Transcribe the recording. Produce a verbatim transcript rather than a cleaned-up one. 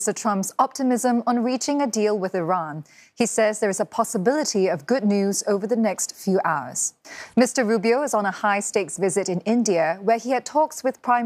Mister Trump's optimism on reaching a deal with Iran. He says there is a possibility of good news over the next few hours. Mister Rubio is on a high-stakes visit in India, where he had talks with Prime